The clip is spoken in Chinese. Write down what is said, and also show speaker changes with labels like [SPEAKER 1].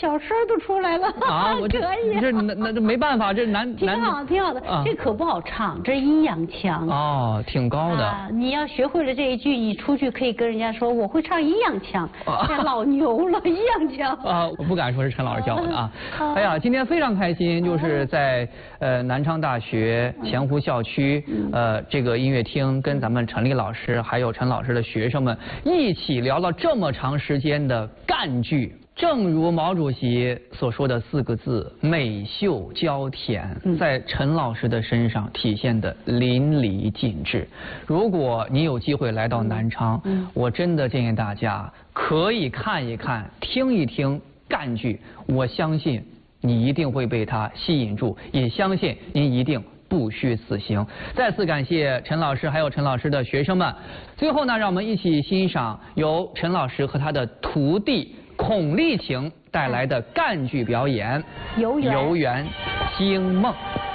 [SPEAKER 1] 小声都出来了。
[SPEAKER 2] 啊，我这没办法，这难。
[SPEAKER 1] 挺好，挺好的。这可不好唱，这是阴阳腔。
[SPEAKER 2] 哦，挺高的。
[SPEAKER 1] 你要学会了这一句，你出去可以跟人家说我会唱阴阳腔，这老牛了，阴阳腔。
[SPEAKER 2] 我不敢说是陈老师教我的啊。哎呀，今天非常开心，就是在南昌大学前湖校区这个音乐厅，跟咱们陈丽老师还有陈老师的学生们一起聊了这么长时间的赣剧。正如毛主席所说的4个字“美秀娇甜”，在陈老师的身上体现的淋漓尽致。如果你有机会来到南昌，我真的建议大家可以看一看、听一听赣剧，我相信你一定会被它吸引住，也相信您一定不虚此行。再次感谢陈老师还有陈老师的学生们。最后呢，让我们一起欣赏由陈老师和他的徒弟孔丽晴带来的赣剧表演《游园惊梦》。